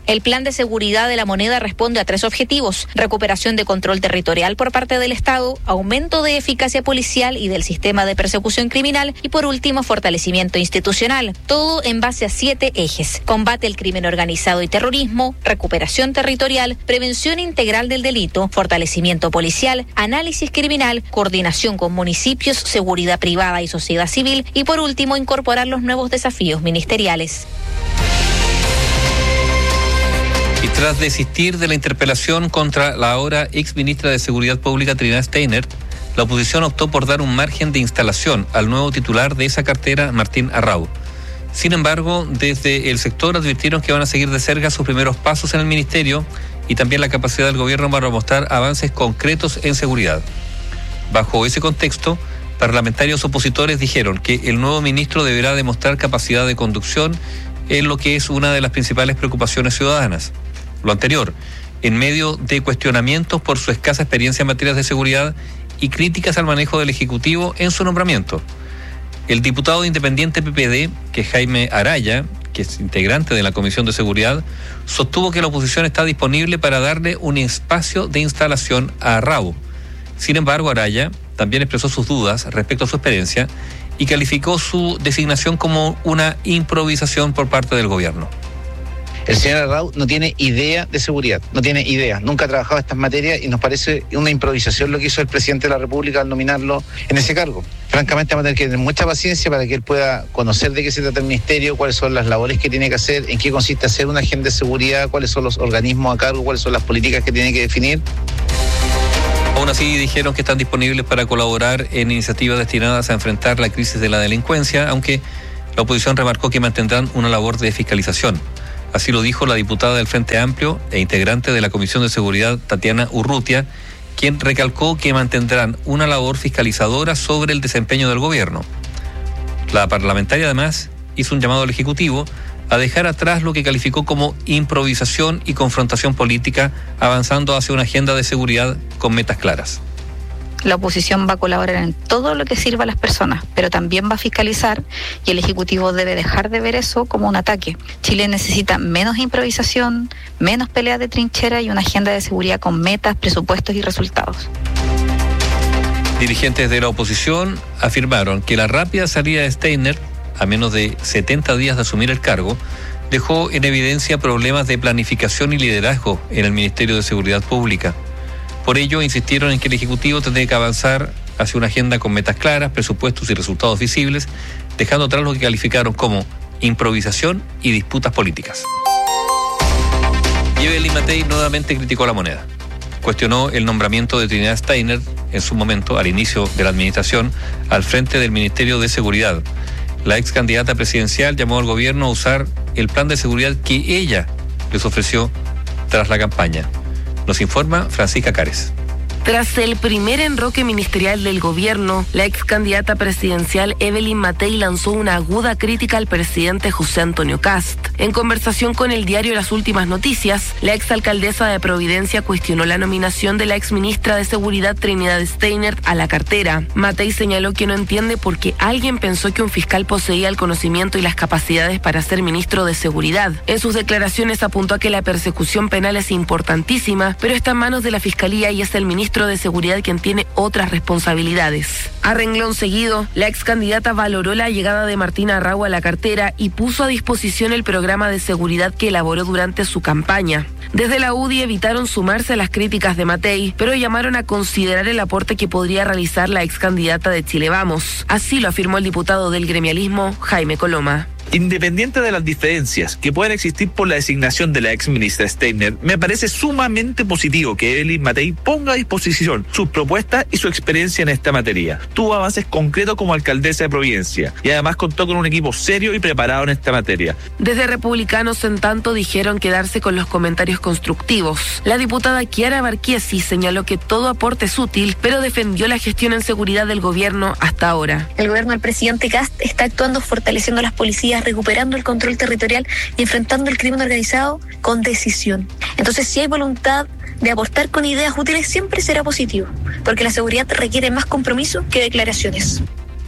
plan de seguridad de la moneda responde a tres objetivos: recuperación de control territorial por parte del Estado, aumento de eficacia policial y del sistema de persecución criminal y, por último, fortalecimiento institucional. Todo en base a siete ejes: combate al crimen organizado y terrorismo, recuperación territorial, prevención integral del delito, fortalecimiento policial, análisis criminal, coordinación con municipios, seguridad privada y sociedad civil y, por último, incorporar los nuevos desafíos ministeriales. Y tras desistir de la interpelación contra la ahora ex ministra de Seguridad Pública Trinidad Steiner, la oposición optó por dar un margen de instalación al nuevo titular de esa cartera, Martín Arrau. Sin embargo, desde el sector advirtieron que van a seguir de cerca sus primeros pasos en el ministerio y también la capacidad del gobierno para mostrar avances concretos en seguridad. Bajo ese contexto, parlamentarios opositores dijeron que el nuevo ministro deberá demostrar capacidad de conducción en lo que es una de las principales preocupaciones ciudadanas. Lo anterior, en medio de cuestionamientos por su escasa experiencia en materias de seguridad y críticas al manejo del Ejecutivo en su nombramiento. El diputado de Independiente P P D, que es Jaime Araya, que es integrante de la Comisión de Seguridad, sostuvo que la oposición está disponible para darle un espacio de instalación a Arrau. Sin embargo, Araya también expresó sus dudas respecto a su experiencia y calificó su designación como una improvisación por parte del gobierno. El señor Arrau no tiene idea de seguridad, no tiene idea, nunca ha trabajado estas materias y nos parece una improvisación lo que hizo el presidente de la República al nominarlo en ese cargo. Francamente vamos a tener que tener mucha paciencia para que él pueda conocer de qué se trata el ministerio, cuáles son las labores que tiene que hacer, en qué consiste hacer una agenda de seguridad, cuáles son los organismos a cargo, cuáles son las políticas que tiene que definir. Aún así dijeron que están disponibles para colaborar en iniciativas destinadas a enfrentar la crisis de la delincuencia, aunque la oposición remarcó que mantendrán una labor de fiscalización. Así lo dijo la diputada del Frente Amplio e integrante de la Comisión de Seguridad, Tatiana Urrutia, quien recalcó que mantendrán una labor fiscalizadora sobre el desempeño del gobierno. La parlamentaria además hizo un llamado al Ejecutivo a dejar atrás lo que calificó como improvisación y confrontación política, avanzando hacia una agenda de seguridad con metas claras. La oposición va a colaborar en todo lo que sirva a las personas, pero también va a fiscalizar y el Ejecutivo debe dejar de ver eso como un ataque. Chile necesita menos improvisación, menos peleas de trinchera y una agenda de seguridad con metas, presupuestos y resultados. Dirigentes de la oposición afirmaron que la rápida salida de Steiner, a menos de setenta días de asumir el cargo, dejó en evidencia problemas de planificación y liderazgo en el Ministerio de Seguridad Pública. Por ello, insistieron en que el Ejecutivo tendría que avanzar hacia una agenda con metas claras, presupuestos y resultados visibles, dejando atrás lo que calificaron como improvisación y disputas políticas. Y Evelyn Matei nuevamente criticó la moneda. Cuestionó el nombramiento de Trinidad Steiner en su momento, al inicio de la administración, al frente del Ministerio de Seguridad. La ex candidata presidencial llamó al gobierno a usar el plan de seguridad que ella les ofreció tras la campaña. Nos informa Francisca Cárez. Tras el primer enroque ministerial del gobierno, la ex candidata presidencial Evelyn Matei lanzó una aguda crítica al presidente José Antonio Kast. En conversación con el diario Las Últimas Noticias, la exalcaldesa de Providencia cuestionó la nominación de la exministra de Seguridad Trinidad Steiner a la cartera. Matei señaló que no entiende por qué alguien pensó que un fiscal poseía el conocimiento y las capacidades para ser ministro de Seguridad. En sus declaraciones apuntó a que la persecución penal es importantísima, pero está en manos de la Fiscalía y es el ministro de Seguridad quien tiene otras responsabilidades. A renglón seguido, la ex candidata valoró la llegada de Martín Arrau a la cartera y puso a disposición el programa de seguridad que elaboró durante su campaña. Desde la U D I evitaron sumarse a las críticas de Matei, pero llamaron a considerar el aporte que podría realizar la ex candidata de Chile Vamos. Así lo afirmó el diputado del gremialismo, Jaime Coloma. Independiente de las diferencias que puedan existir por la designación de la ex ministra Steiner, me parece sumamente positivo que Evelyn Matei ponga a disposición sus propuestas y su experiencia en esta materia. Tuvo avances concretos como alcaldesa de Providencia y además contó con un equipo serio y preparado en esta materia. Desde Republicanos, en tanto, dijeron quedarse con los comentarios constructivos. La diputada Chiara Barquiesi señaló que todo aporte es útil, pero defendió la gestión en seguridad del gobierno hasta ahora. El gobierno del presidente Kast está actuando fortaleciendo las policías, recuperando el control territorial y enfrentando el crimen organizado con decisión. Entonces, si hay voluntad de aportar con ideas útiles, siempre será positivo, porque la seguridad requiere más compromiso que declaraciones.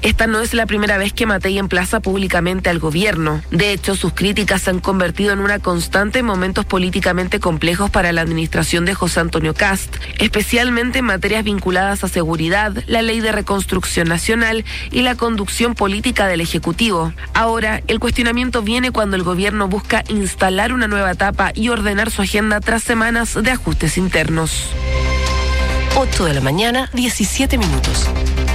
Esta no es la primera vez que Matei emplaza públicamente al gobierno. De hecho, sus críticas se han convertido en una constante en momentos políticamente complejos para la administración de José Antonio Kast, especialmente en materias vinculadas a seguridad, la ley de reconstrucción nacional y la conducción política del Ejecutivo. Ahora, el cuestionamiento viene cuando el gobierno busca instalar una nueva etapa y ordenar su agenda tras semanas de ajustes internos. ocho de la mañana, diecisiete minutos.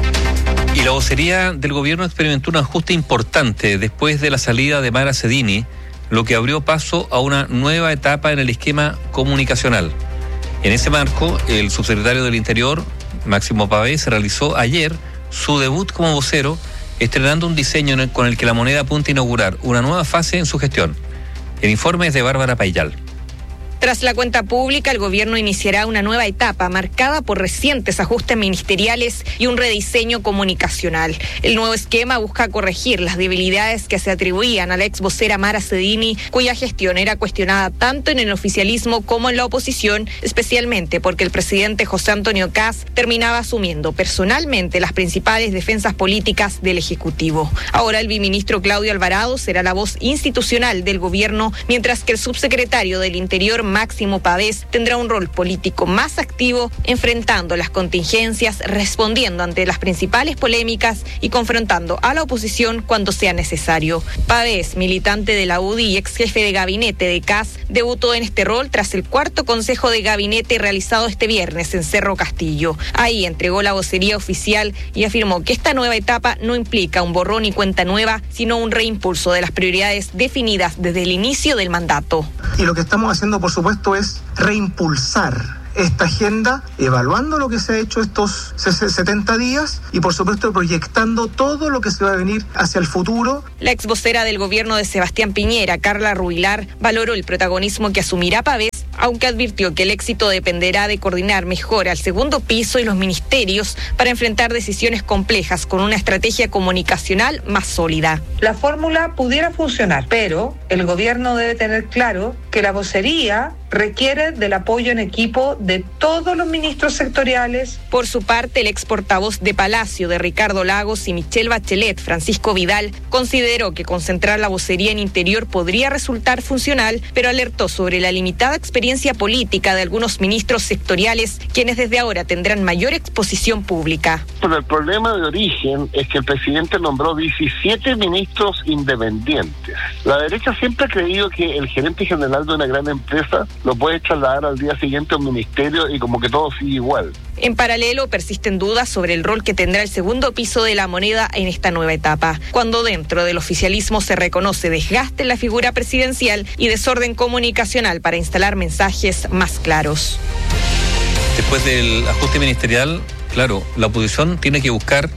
Y la vocería del gobierno experimentó un ajuste importante después de la salida de Mara Cedini, lo que abrió paso a una nueva etapa en el esquema comunicacional. En ese marco, el subsecretario del Interior, Máximo Pavés, realizó ayer su debut como vocero, estrenando un diseño con el que la moneda apunta a inaugurar una nueva fase en su gestión. El informe es de Bárbara Paillal. Tras la cuenta pública, el gobierno iniciará una nueva etapa marcada por recientes ajustes ministeriales y un rediseño comunicacional. El nuevo esquema busca corregir las debilidades que se atribuían a la ex vocera Mara Cedini, cuya gestión era cuestionada tanto en el oficialismo como en la oposición, especialmente porque el presidente José Antonio Kast terminaba asumiendo personalmente las principales defensas políticas del Ejecutivo. Ahora el biministro Claudio Alvarado será la voz institucional del gobierno, mientras que el subsecretario del Interior, Máximo Pavés, tendrá un rol político más activo, enfrentando las contingencias, respondiendo ante las principales polémicas y confrontando a la oposición cuando sea necesario. Pavés, militante de la U D I y ex jefe de gabinete de Kast, debutó en este rol tras el cuarto consejo de gabinete realizado este viernes en Cerro Castillo. Ahí entregó la vocería oficial y afirmó que esta nueva etapa no implica un borrón y cuenta nueva, sino un reimpulso de las prioridades definidas desde el inicio del mandato. Y lo que estamos haciendo, por supuesto, es reimpulsar esta agenda, evaluando lo que se ha hecho estos setenta días y, por supuesto, proyectando todo lo que se va a venir hacia el futuro. La ex vocera del gobierno de Sebastián Piñera, Carla Rubilar, valoró el protagonismo que asumirá Pavés, aunque advirtió que el éxito dependerá de coordinar mejor al segundo piso y los ministerios para enfrentar decisiones complejas con una estrategia comunicacional más sólida. La fórmula pudiera funcionar, pero el gobierno debe tener claro que la vocería requiere del apoyo en equipo de todos los ministros sectoriales. Por su parte, el ex portavoz de Palacio de Ricardo Lagos y Michelle Bachelet, Francisco Vidal, consideró que concentrar la vocería en Interior podría resultar funcional, pero alertó sobre la limitada experiencia política de algunos ministros sectoriales, quienes desde ahora tendrán mayor exposición pública. Pero el problema de origen es que el presidente nombró diecisiete ministros independientes. La derecha siempre ha creído que el gerente general de una gran empresa lo puede trasladar al día siguiente a un ministerio y como que todo sigue igual. En paralelo, persisten dudas sobre el rol que tendrá el segundo piso de la moneda en esta nueva etapa, cuando dentro del oficialismo se reconoce desgaste en la figura presidencial y desorden comunicacional para instalar mensajes más claros. Después del ajuste ministerial, claro, la oposición tiene que buscar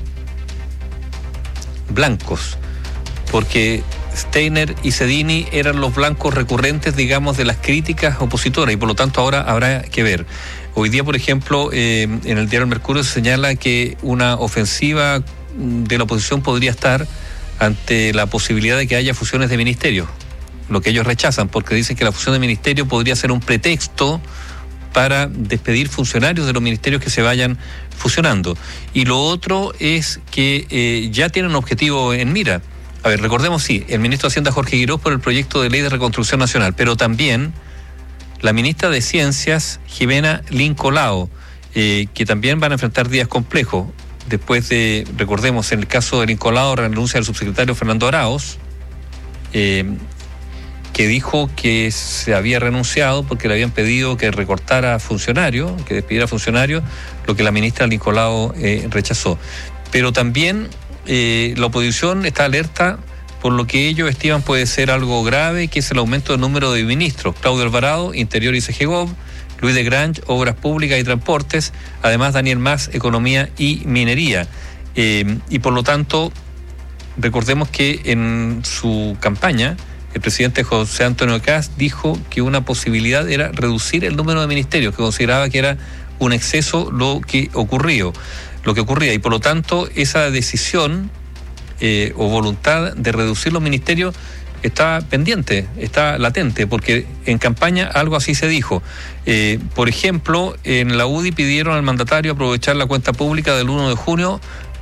blancos, porque Steiner y Cedini eran los blancos recurrentes, digamos, de las críticas opositoras, y por lo tanto ahora habrá que ver. Hoy día, por ejemplo, eh, en el diario El Mercurio se señala que una ofensiva de la oposición podría estar ante la posibilidad de que haya fusiones de ministerios, lo que ellos rechazan, porque dicen que la fusión de ministerio podría ser un pretexto para despedir funcionarios de los ministerios que se vayan fusionando. Y lo otro es que eh, ya tienen un objetivo en mira. A ver, recordemos, sí, el ministro de Hacienda Jorge Guirós por el proyecto de ley de reconstrucción nacional, pero también la ministra de Ciencias, Jimena Lincolao, eh, que también van a enfrentar días complejos. Después de, recordemos, en el caso de Lincolao, renuncia del subsecretario Fernando Arauz, eh, que dijo que se había renunciado porque le habían pedido que recortara funcionarios, que despidiera funcionarios, lo que la ministra Lincolao eh, rechazó. Pero también eh, la oposición está alerta por lo que ellos estiman puede ser algo grave, que es el aumento del número de ministros. Claudio Alvarado, Interior y Segov, Luis de Grange, Obras Públicas y Transportes, además Daniel Mas, Economía y Minería. Eh, y por lo tanto, recordemos que en su campaña, el presidente José Antonio Kast dijo que una posibilidad era reducir el número de ministerios, que consideraba que era un exceso lo que ocurrió, lo que ocurría, y por lo tanto esa decisión eh, o voluntad de reducir los ministerios está pendiente, está latente, porque en campaña algo así se dijo. Eh, por ejemplo, en la U D I pidieron al mandatario aprovechar la cuenta pública del uno de junio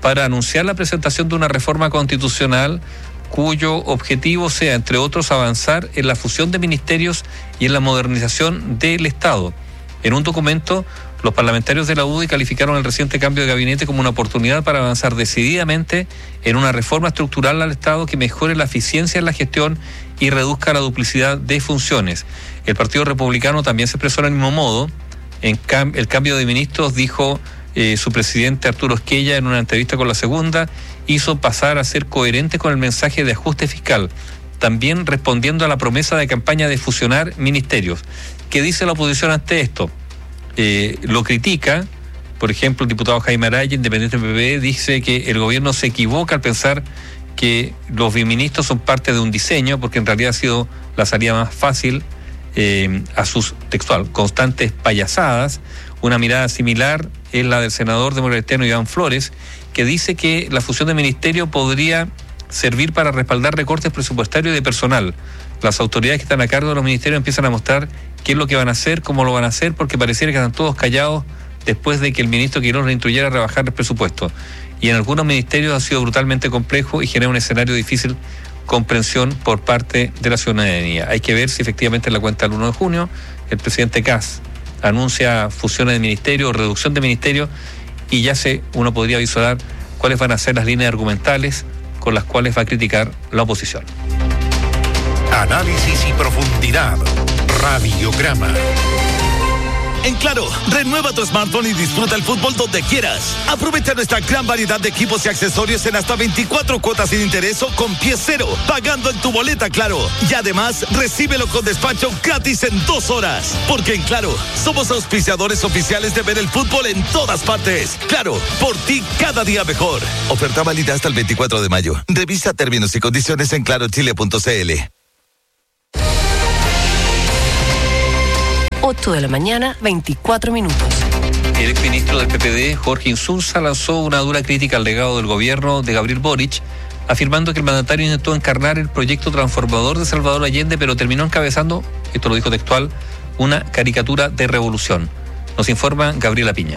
para anunciar la presentación de una reforma constitucional cuyo objetivo sea, entre otros, avanzar en la fusión de ministerios y en la modernización del Estado. En un documento, los parlamentarios de la U D I calificaron el reciente cambio de gabinete como una oportunidad para avanzar decididamente en una reforma estructural al Estado que mejore la eficiencia en la gestión y reduzca la duplicidad de funciones. El Partido Republicano también se expresó del mismo modo. En cam- el cambio de ministros, dijo eh, su presidente Arturo Esquella en una entrevista con La Segunda, hizo pasar a ser coherente con el mensaje de ajuste fiscal, también respondiendo a la promesa de campaña de fusionar ministerios. ¿Qué dice la oposición ante esto? Eh, lo critica, por ejemplo, el diputado Jaime Araya, independiente del P P D, dice que el gobierno se equivoca al pensar que los biministros son parte de un diseño, porque en realidad ha sido la salida más fácil eh, a sus, textual, constantes payasadas. Una mirada similar es la del senador democrático Iván Flores, que dice que la fusión de ministerio podría servir para respaldar recortes presupuestarios y de personal. Las autoridades que están a cargo de los ministerios empiezan a mostrar qué es lo que van a hacer, cómo lo van a hacer, porque pareciera que están todos callados después de que el ministro Quirós le instruyera a rebajar el presupuesto. Y en algunos ministerios ha sido brutalmente complejo y genera un escenario de difícil comprensión por parte de la ciudadanía. Hay que ver si efectivamente en la cuenta del uno de junio el presidente Kast anuncia fusiones de ministerio o reducción de ministerio, y ya se uno podría visualizar cuáles van a ser las líneas argumentales con las cuales va a criticar la oposición. Análisis y profundidad. Radiograma. En Claro, renueva tu smartphone y disfruta el fútbol donde quieras. Aprovecha nuestra gran variedad de equipos y accesorios en hasta veinticuatro cuotas sin interés o con pie cero, pagando en tu boleta Claro. Y además, recíbelo con despacho gratis en dos horas. Porque en Claro, somos auspiciadores oficiales de ver el fútbol en todas partes. Claro, por ti cada día mejor. Oferta válida hasta el veinticuatro de mayo. Revisa términos y condiciones en claro chile punto c l. ocho de la mañana, veinticuatro minutos. El exministro del P P D, Jorge Insunza, lanzó una dura crítica al legado del gobierno de Gabriel Boric, afirmando que el mandatario intentó encarnar el proyecto transformador de Salvador Allende, pero terminó encabezando, esto lo dijo textual, una caricatura de revolución. Nos informa Gabriela Piña.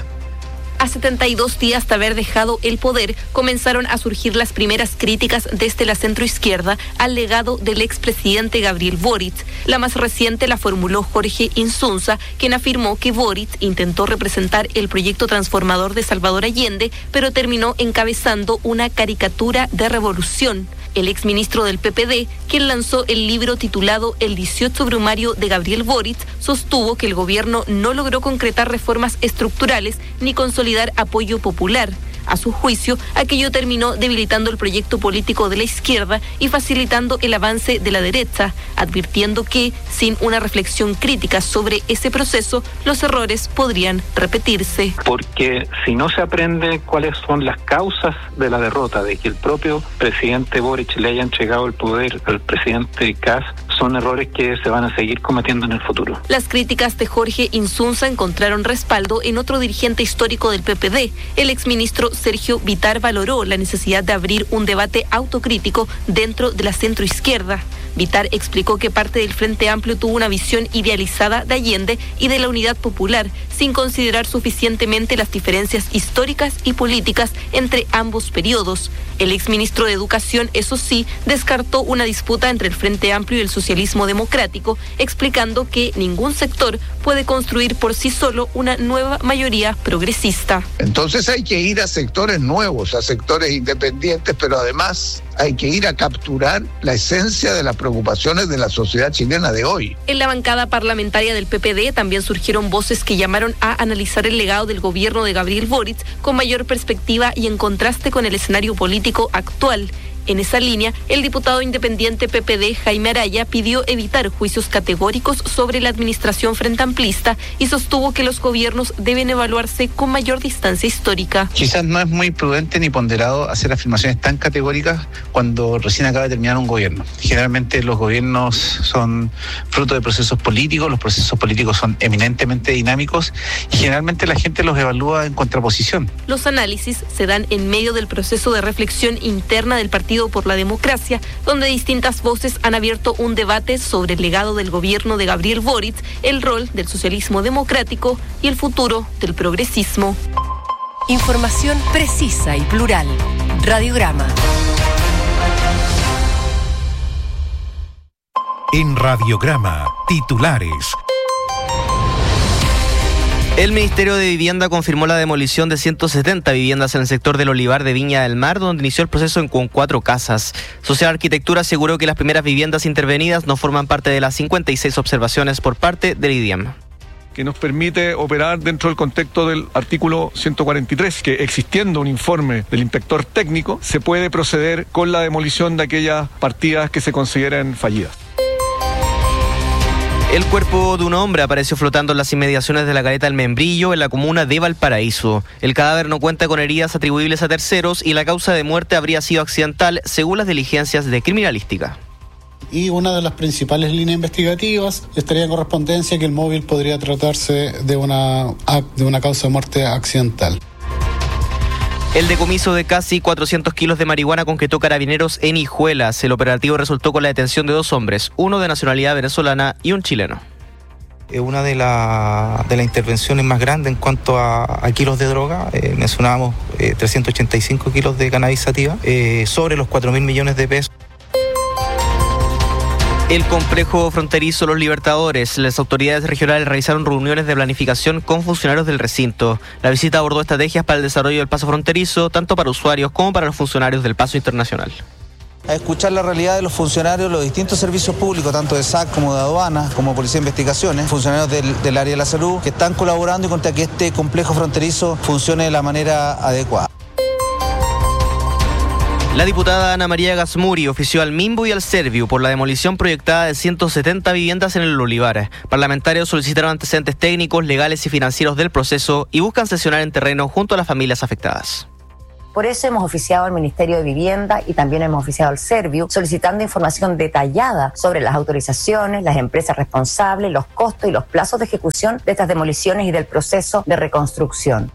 A setenta y dos días de haber dejado el poder, comenzaron a surgir las primeras críticas desde la centroizquierda al legado del expresidente Gabriel Boric. La más reciente la formuló Jorge Insunza, quien afirmó que Boric intentó representar el proyecto transformador de Salvador Allende, pero terminó encabezando una caricatura de revolución. El exministro del P P D, quien lanzó el libro titulado El dieciocho Brumario de Gabriel Boric, sostuvo que el gobierno no logró concretar reformas estructurales ni consolidar apoyo popular. A su juicio, aquello terminó debilitando el proyecto político de la izquierda y facilitando el avance de la derecha, advirtiendo que, sin una reflexión crítica sobre ese proceso, los errores podrían repetirse. Porque si no se aprende cuáles son las causas de la derrota, de que el propio presidente Boric le haya entregado el poder al presidente Kast, son errores que se van a seguir cometiendo en el futuro. Las críticas de Jorge Insunza encontraron respaldo en otro dirigente histórico del P P D. El exministro Sergio Vitar valoró la necesidad de abrir un debate autocrítico dentro de la centroizquierda. Vitar explicó que parte del Frente Amplio tuvo una visión idealizada de Allende y de la unidad popular, sin considerar suficientemente las diferencias históricas y políticas entre ambos periodos. El exministro de Educación, eso sí, descartó una disputa entre el Frente Amplio y el socialismo democrático, explicando que ningún sector puede construir por sí solo una nueva mayoría progresista. Entonces hay que ir a sectores nuevos, a sectores independientes, pero además hay que ir a capturar la esencia de las preocupaciones de la sociedad chilena de hoy. En la bancada parlamentaria del P P D también surgieron voces que llamaron a analizar el legado del gobierno de Gabriel Boric con mayor perspectiva y en contraste con el escenario político actual. En esa línea, el diputado independiente P P D, Jaime Araya, pidió evitar juicios categóricos sobre la administración frentamplista y sostuvo que los gobiernos deben evaluarse con mayor distancia histórica. Quizás no es muy prudente ni ponderado hacer afirmaciones tan categóricas cuando recién acaba de terminar un gobierno. Generalmente los gobiernos son fruto de procesos políticos, los procesos políticos son eminentemente dinámicos y generalmente la gente los evalúa en contraposición. Los análisis se dan en medio del proceso de reflexión interna del Partido por la Democracia, donde distintas voces han abierto un debate sobre el legado del gobierno de Gabriel Boric, el rol del socialismo democrático y el futuro del progresismo. Información precisa y plural. Radiograma. En Radiograma, titulares. El Ministerio de Vivienda confirmó la demolición de ciento setenta viviendas en el sector del Olivar de Viña del Mar, donde inició el proceso con cuatro casas. Social Arquitectura aseguró que las primeras viviendas intervenidas no forman parte de las cincuenta y seis observaciones por parte del I D I E M. Que nos permite operar dentro del contexto del artículo ciento cuarenta y tres, que existiendo un informe del inspector técnico, se puede proceder con la demolición de aquellas partidas que se consideren fallidas. El cuerpo de un hombre apareció flotando en las inmediaciones de la caleta del Membrillo, en la comuna de Valparaíso. El cadáver no cuenta con heridas atribuibles a terceros y la causa de muerte habría sido accidental, según las diligencias de criminalística. Y una de las principales líneas investigativas estaría en correspondencia que el móvil podría tratarse de una, de una causa de muerte accidental. El decomiso de casi cuatrocientos kilos de marihuana concretó Carabineros en Hijuelas. El operativo resultó con la detención de dos hombres, uno de nacionalidad venezolana y un chileno. Es una de, la, de las intervenciones más grandes en cuanto a, a kilos de droga. Eh, mencionábamos eh, trescientos ochenta y cinco kilos de cannabis sativa, eh, sobre los cuatro mil millones de pesos. El complejo fronterizo Los Libertadores. Las autoridades regionales realizaron reuniones de planificación con funcionarios del recinto. La visita abordó estrategias para el desarrollo del paso fronterizo, tanto para usuarios como para los funcionarios del paso internacional. A escuchar la realidad de los funcionarios de los distintos servicios públicos, tanto de S A C como de aduanas, como Policía de Investigaciones, funcionarios del, del área de la salud, que están colaborando y contra que este complejo fronterizo funcione de la manera adecuada. La diputada Ana María Gasmuri ofició al Minbo y al Serviu por la demolición proyectada de ciento setenta viviendas en el Olivar. Parlamentarios solicitaron antecedentes técnicos, legales y financieros del proceso y buscan sesionar en terreno junto a las familias afectadas. Por eso hemos oficiado al Ministerio de Vivienda y también hemos oficiado al Serviu solicitando información detallada sobre las autorizaciones, las empresas responsables, los costos y los plazos de ejecución de estas demoliciones y del proceso de reconstrucción.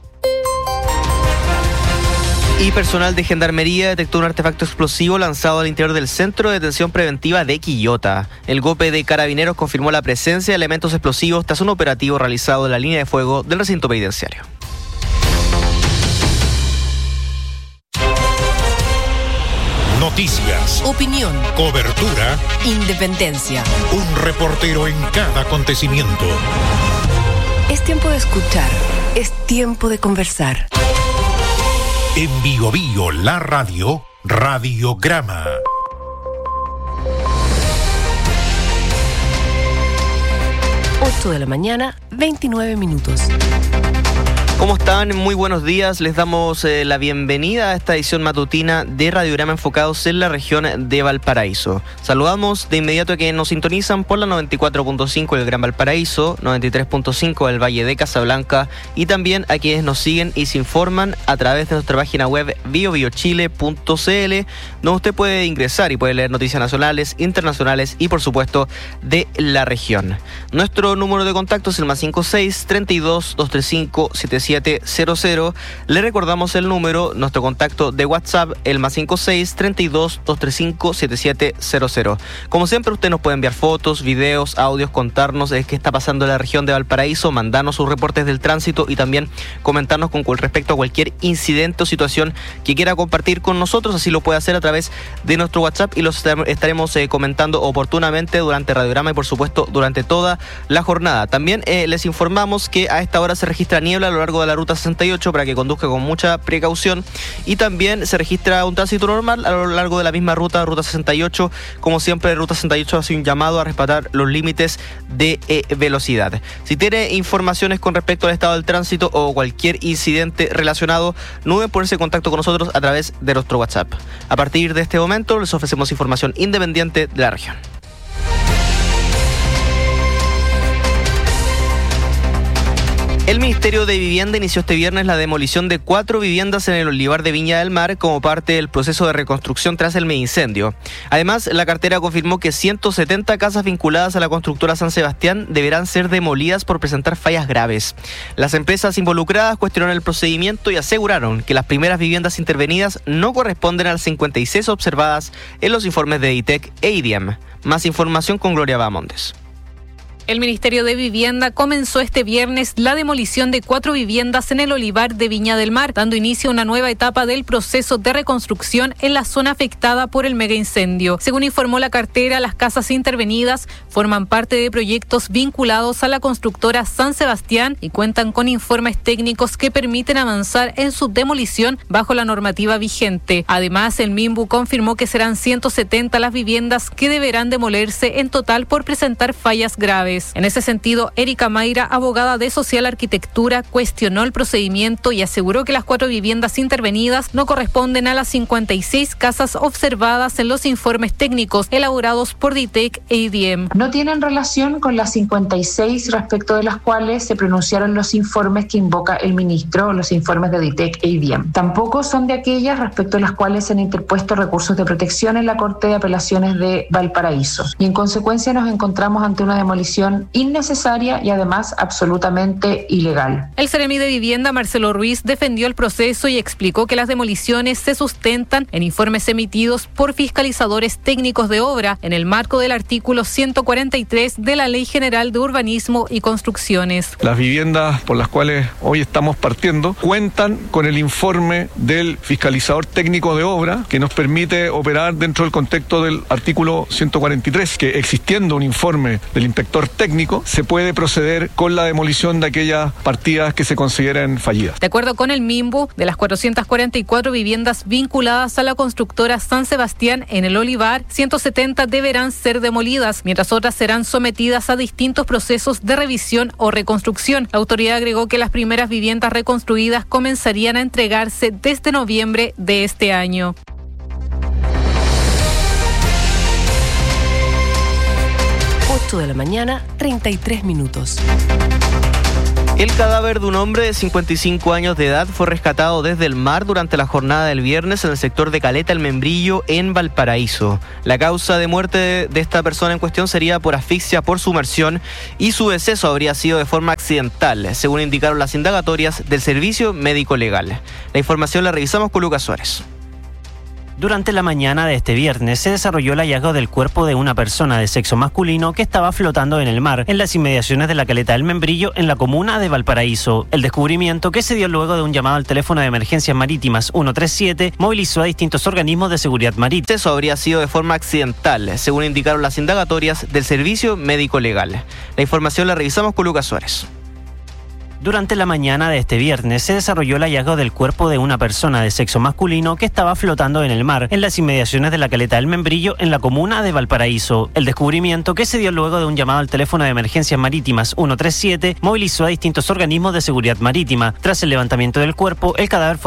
Y personal de Gendarmería detectó un artefacto explosivo lanzado al interior del Centro de Detención Preventiva de Quillota. El GOPE de Carabineros confirmó la presencia de elementos explosivos tras un operativo realizado en la línea de fuego del recinto penitenciario. Noticias, opinión, cobertura, independencia. Un reportero en cada acontecimiento. Es tiempo de escuchar, es tiempo de conversar. En Bio Bio, la radio, Radiograma. ocho de la mañana, veintinueve minutos. ¿Cómo están? Muy buenos días. Les damos eh, la bienvenida a esta edición matutina de Radiograma enfocados en la región de Valparaíso. Saludamos de inmediato a quienes nos sintonizan por la noventa y cuatro punto cinco del Gran Valparaíso, noventa y tres punto cinco del Valle de Casablanca y también a quienes nos siguen y se informan a través de nuestra página web bio bio chile punto c l, donde usted puede ingresar y puede leer noticias nacionales, internacionales y por supuesto de la región. Nuestro número de contacto es el más cinco seis, treinta y dos, doscientos treinta y cinco, setenta y siete cero cero. Le recordamos el número, nuestro contacto de WhatsApp, el más cinco seis, treinta y dos, doscientos treinta y cinco, setenta y siete cero cero. Como siempre, usted nos puede enviar fotos, videos, audios, contarnos qué está pasando en la región de Valparaíso, mandarnos sus reportes del tránsito y también comentarnos con respecto a cualquier incidente o situación que quiera compartir con nosotros. Así lo puede hacer a través de nuestro WhatsApp y los estaremos eh, comentando oportunamente durante Radiograma y por supuesto durante toda la jornada. También eh, les informamos que a esta hora se registra niebla a lo largo de la ruta sesenta y ocho para que conduzca con mucha precaución y también se registra un tránsito normal a lo largo de la misma ruta, ruta sesenta y ocho. Como siempre, ruta sesenta y ocho hace un llamado a respetar los límites de eh, velocidad. Si tiene informaciones con respecto al estado del tránsito o cualquier incidente relacionado, no duden ponerse en contacto con nosotros a través de nuestro WhatsApp. A partir de este momento les ofrecemos información independiente de la región. El Ministerio de Vivienda inició este viernes la demolición de cuatro viviendas en el Olivar de Viña del Mar como parte del proceso de reconstrucción tras el megaincendio. Además, la cartera confirmó que ciento setenta casas vinculadas a la constructora San Sebastián deberán ser demolidas por presentar fallas graves. Las empresas involucradas cuestionaron el procedimiento y aseguraron que las primeras viviendas intervenidas no corresponden a las cincuenta y seis observadas en los informes de D I T E C e I D I E M. Más información con Gloria Bamontes. El Ministerio de Vivienda comenzó este viernes la demolición de cuatro viviendas en el Olivar de Viña del Mar, dando inicio a una nueva etapa del proceso de reconstrucción en la zona afectada por el megaincendio. Según informó la cartera, las casas intervenidas forman parte de proyectos vinculados a la constructora San Sebastián y cuentan con informes técnicos que permiten avanzar en su demolición bajo la normativa vigente. Además, el MIMBU confirmó que serán ciento setenta las viviendas que deberán demolerse en total por presentar fallas graves. En ese sentido, Erika Mayra, abogada de Social Arquitectura, cuestionó el procedimiento y aseguró que las cuatro viviendas intervenidas no corresponden a las cincuenta y seis casas observadas en los informes técnicos elaborados por DITEC e I D I E M. No tienen relación con las cincuenta y seis respecto de las cuales se pronunciaron los informes que invoca el ministro, los informes de DITEC e I D I E M. Tampoco son de aquellas respecto a las cuales se han interpuesto recursos de protección en la Corte de Apelaciones de Valparaíso. Y en consecuencia nos encontramos ante una demolición innecesaria y además absolutamente ilegal. El Seremi de Vivienda, Marcelo Ruiz, defendió el proceso y explicó que las demoliciones se sustentan en informes emitidos por fiscalizadores técnicos de obra en el marco del artículo ciento cuarenta y tres de la Ley General de Urbanismo y Construcciones. Las viviendas por las cuales hoy estamos partiendo cuentan con el informe del fiscalizador técnico de obra que nos permite operar dentro del contexto del artículo ciento cuarenta y tres, que existiendo un informe del inspector técnico, se puede proceder con la demolición de aquellas partidas que se consideren fallidas. De acuerdo con el MIMBU, de las cuatrocientas cuarenta y cuatro viviendas vinculadas a la constructora San Sebastián en el Olivar, ciento setenta deberán ser demolidas, mientras otras serán sometidas a distintos procesos de revisión o reconstrucción. La autoridad agregó que las primeras viviendas reconstruidas comenzarían a entregarse desde noviembre de este año. ocho de la mañana, treinta y tres minutos. El cadáver de un hombre de cincuenta y cinco años de edad fue rescatado desde el mar durante la jornada del viernes en el sector de Caleta El Membrillo, en Valparaíso. La causa de muerte de esta persona en cuestión sería por asfixia por sumersión y su deceso habría sido de forma accidental, según indicaron las indagatorias del Servicio Médico Legal. La información la revisamos con Lucas Suárez. Durante la mañana de este viernes se desarrolló el hallazgo del cuerpo de una persona de sexo masculino que estaba flotando en el mar, en las inmediaciones de la Caleta del Membrillo, en la comuna de Valparaíso. El descubrimiento, que se dio luego de un llamado al teléfono de emergencias marítimas ciento treinta y siete, movilizó a distintos organismos de seguridad marítima. Eso habría sido de forma accidental, según indicaron las indagatorias del Servicio Médico Legal. La información la revisamos con Lucas Suárez. Durante la mañana de este viernes se desarrolló el hallazgo del cuerpo de una persona de sexo masculino que estaba flotando en el mar, en las inmediaciones de la Caleta del Membrillo, en la comuna de Valparaíso. El descubrimiento, que se dio luego de un llamado al teléfono de emergencias marítimas ciento treinta y siete, movilizó a distintos organismos de seguridad marítima. Tras el levantamiento del cuerpo, el cadáver fue